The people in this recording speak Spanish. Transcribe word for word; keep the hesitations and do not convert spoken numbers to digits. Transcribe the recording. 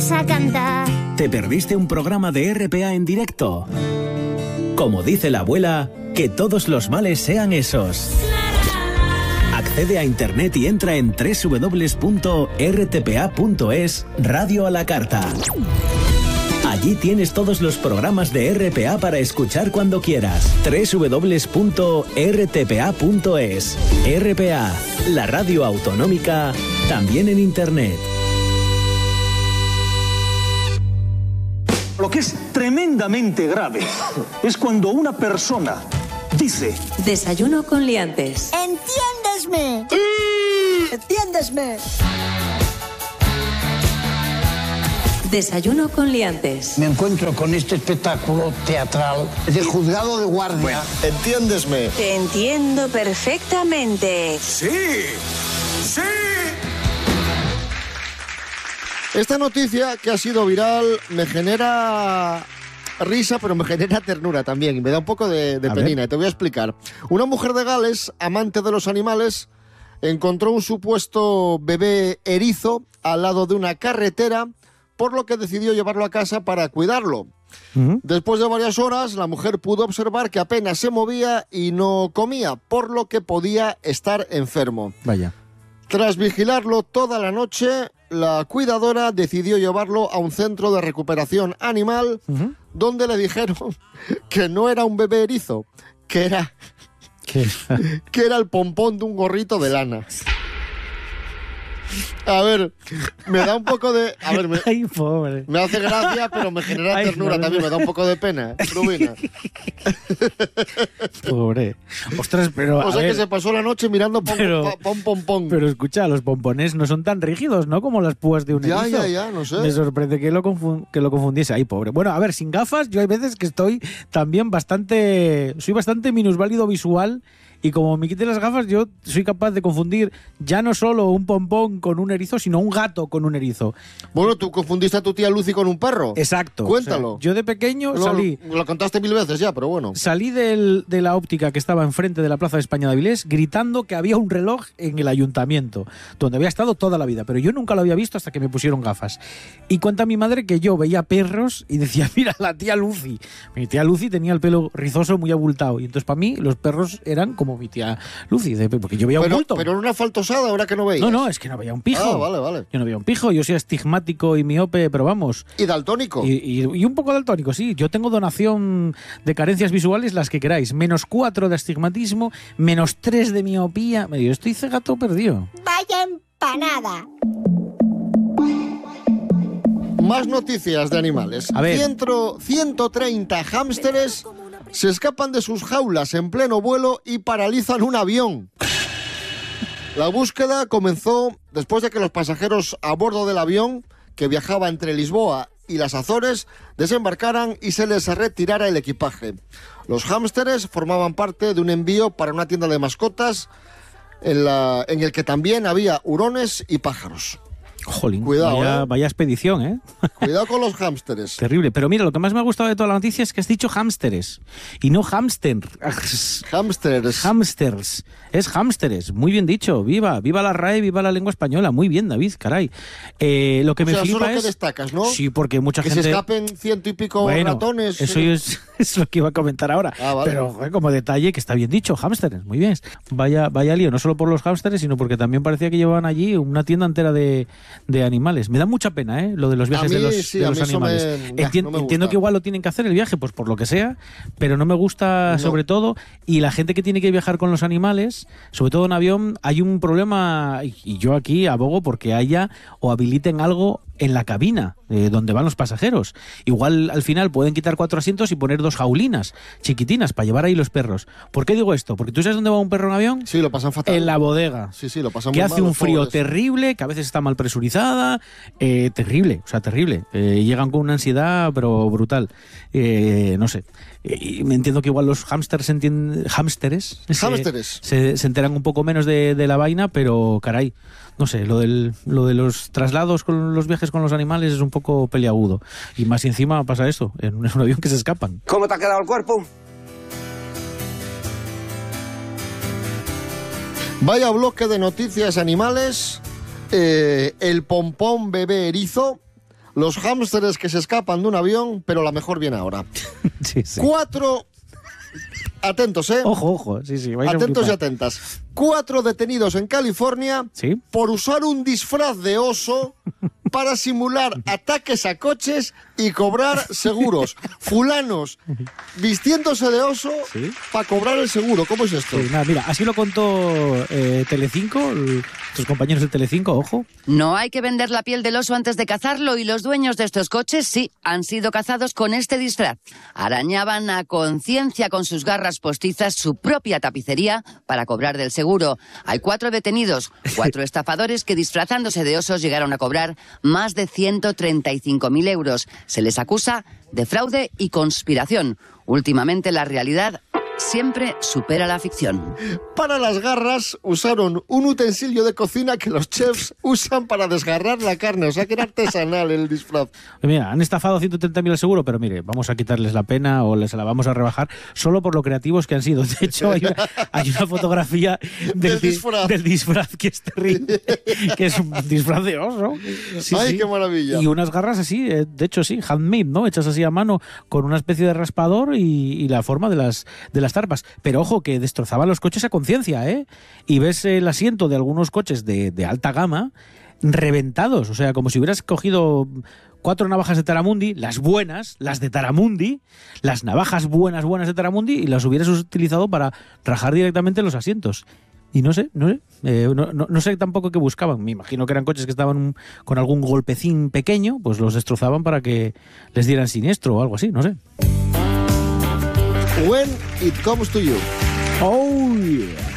pones a cantar. ¿Te perdiste un programa de R P A en directo? Como dice la abuela, que todos los males sean esos. Accede a internet y entra en doble u doble u doble u punto r t p a punto es, Radio a la Carta. Allí tienes todos los programas de R P A para escuchar cuando quieras. doble u doble u doble u punto r t p a punto es. R P A, la radio autonómica, también en internet. Lo que es tremendamente grave es cuando una persona dice: Desayuno con liantes. ¡Entiéndesme! ¡Entiéndesme! Desayuno con liantes. Me encuentro con este espectáculo teatral de juzgado de guardia. Bueno, entiéndesme. Te entiendo perfectamente. ¡Sí! ¡Sí! Esta noticia que ha sido viral me genera risa, pero me genera ternura también. Y me da un poco de, de penina. Y te voy a explicar. Una mujer de Gales, amante de los animales, encontró un supuesto bebé erizo al lado de una carretera, por lo que decidió llevarlo a casa para cuidarlo. Uh-huh. Después de varias horas, la mujer pudo observar que apenas se movía y no comía, por lo que podía estar enfermo. Vaya. Tras vigilarlo toda la noche, la cuidadora decidió llevarlo a un centro de recuperación animal, uh-huh, donde le dijeron que no era un bebé erizo, que era, ¿Qué? que era el pompón de un gorrito de lana. A ver, me da un poco de... A ver, me, Ay, pobre. Me hace gracia, pero me genera Ay, ternura no, también, me da un poco de pena. Rubina. Pobre. Ostras, pero... O sea ver, que se pasó la noche mirando pom, pero, pom, pom, pom. Pero escucha, los pompones no son tan rígidos, ¿no? Como las púas de un ya, erizo. Ya, ya, no sé. Me sorprende que lo, confun- que lo confundiese. Ay, pobre. Bueno, a ver, sin gafas, yo hay veces que estoy también bastante... Soy bastante minusválido visual. Y como me quite las gafas, yo soy capaz de confundir ya no solo un pompón con un erizo, sino un gato con un erizo. Bueno, tú confundiste a tu tía Lucy con un perro. Exacto. Cuéntalo. O sea, yo de pequeño lo, salí... Lo, lo contaste mil veces ya, pero bueno. Salí del, de la óptica que estaba enfrente de la Plaza de España de Avilés gritando que había un reloj en el ayuntamiento, donde había estado toda la vida, pero yo nunca lo había visto hasta que me pusieron gafas. Y cuenta mi madre que yo veía perros y decía, mira, la tía Lucy. Mi tía Lucy tenía el pelo rizoso muy abultado, y entonces para mí los perros eran como mi tía Lucy, porque yo veía pero, un bulto. Pero era una faltosada, ahora que no veías. No, no, es que no veía un pijo. Ah, vale, vale. Yo no veía un pijo, yo soy astigmático y miope, pero vamos. ¿Y daltónico? Y, y, y un poco daltónico, sí. Yo tengo donación de carencias visuales, las que queráis. Menos cuatro de astigmatismo, menos tres de miopía. Yo estoy cegato perdido. ¡Vaya empanada! Más noticias de animales. A ver. ciento treinta hámsteres se escapan de sus jaulas en pleno vuelo y paralizan un avión. La búsqueda comenzó después de que los pasajeros a bordo del avión, que viajaba entre Lisboa y las Azores, desembarcaran y se les retirara el equipaje. Los hámsteres formaban parte de un envío para una tienda de mascotas en, la, en el que también había hurones y pájaros. Jolín, Cuidado, vaya, ¿eh? vaya expedición, ¿eh? Cuidado con los hámsteres. Terrible. Pero mira, lo que más me ha gustado de toda la noticia es que has dicho hámsteres y no hámster. Hámsteres. Hámsters. Es hámsteres. Muy bien dicho. Viva. Viva la R A E, viva la lengua española. Muy bien, David, caray. Eh, lo que o me sea, flipa eso es lo es... que destacas, ¿no? Sí, porque mucha que gente... Que se escapen ciento y pico bueno, ratones. Eso eh. es, es lo que iba a comentar ahora. Ah, vale. Pero joder, como detalle, que está bien dicho, hámsteres. Muy bien. Vaya, vaya lío, no solo por los hámsteres, sino porque también parecía que llevaban allí una tienda entera de, de animales. Me da mucha pena, ¿eh? Lo de los viajes mí, de los, sí, de los animales. Me... Entien, no me entiendo que igual lo tienen que hacer el viaje, pues por lo que sea, pero no me gusta no. sobre todo. Y la gente que tiene que viajar con los animales, sobre todo en avión, hay un problema, y yo aquí abogo porque haya o habiliten algo en la cabina eh, donde van los pasajeros. Igual al final pueden quitar cuatro asientos y poner dos jaulinas chiquitinas para llevar ahí los perros. ¿Por qué digo esto? Porque tú sabes dónde va un perro en avión. Sí, lo pasan fatal. En la bodega. Sí, sí, lo pasan que muy hace mal, un frío pobres. terrible, que a veces está mal presurizada, eh, terrible, o sea, terrible. Eh, llegan con una ansiedad, pero brutal. Eh, no sé. Y me entiendo que igual los hámsters entienden, hámsteres, hámsteres. Se, se, se enteran un poco menos de, de la vaina, pero caray, no sé, lo del lo de los traslados con los viajes con los animales es un poco peliagudo. Y más y encima pasa eso, en un, en un avión que se escapan. ¿Cómo te ha quedado el cuerpo? Vaya bloque de noticias animales. Eh, el pompón bebé erizo los hámsteres que se escapan de un avión, pero la mejor viene ahora. Sí, sí. Cuatro... Atentos, ¿eh? Ojo, ojo. Sí, sí. Atentos y atentas. Cuatro detenidos en California ¿Sí? por usar un disfraz de oso para simular ataques a coches y cobrar seguros. Fulanos vistiéndose de oso ¿Sí? para cobrar el seguro. ¿Cómo es esto? Sí, nada, mira, así lo contó eh, Telecinco, el, tus compañeros de Telecinco, ojo. No hay que vender la piel del oso antes de cazarlo y los dueños de estos coches sí han sido cazados con este disfraz. Arañaban a conciencia con sus garras postizas su propia tapicería para cobrar del seguro. Hay cuatro detenidos, cuatro estafadores que disfrazándose de osos llegaron a cobrar más de ciento treinta y cinco mil euros. Se les acusa de fraude y conspiración. Últimamente la realidad siempre supera la ficción. Para las garras usaron un utensilio de cocina que los chefs usan para desgarrar la carne. O sea que era artesanal el disfraz. Mira, han estafado ciento treinta mil al seguro, pero mire, vamos a quitarles la pena o les la vamos a rebajar solo por lo creativos que han sido. De hecho, hay una, hay una fotografía del, del, disfraz. del disfraz que es terrible, que es un disfraz de oso. Sí, ¡Ay, sí. qué maravilla! Y unas garras así, eh, de hecho sí, handmade, ¿no? Hechas así a mano con una especie de raspador y, y la forma de las, de las tarpas. Pero ojo, que destrozaban los coches a conciencia, ¿eh? Y ves el asiento de algunos coches de, de alta gama reventados. O sea, como si hubieras cogido cuatro navajas de Taramundi, las buenas, las de Taramundi, las navajas buenas, buenas de Taramundi, y las hubieras utilizado para rajar directamente los asientos. Y no sé, no sé, eh, no, no, no sé tampoco qué buscaban. Me imagino que eran coches que estaban un, con algún golpecín pequeño, pues los destrozaban para que les dieran siniestro o algo así, no sé. When it comes to you. Oh, yeah.